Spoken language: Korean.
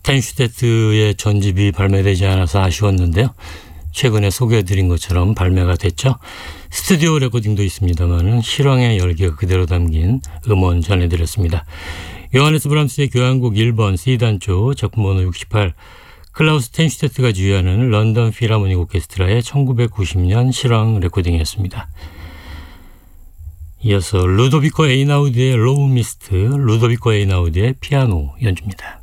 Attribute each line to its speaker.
Speaker 1: 텐슈테트의 전집이 발매되지 않아서 아쉬웠는데요. 최근에 소개해드린 것처럼 발매가 됐죠. 스튜디오 레코딩도 있습니다만 실황의 열기가 그대로 담긴 음원 전해드렸습니다. 요하네스 브람스의 교향곡 1번 C단조 작품 번호 68, 클라우스 텐슈테트가 지휘하는 런던 필하모닉 오케스트라의 1990년 실황 레코딩이었습니다. 이어서 루도비코 에이나우디의 로우 미스트, 루도비코 에이나우디의 피아노 연주입니다.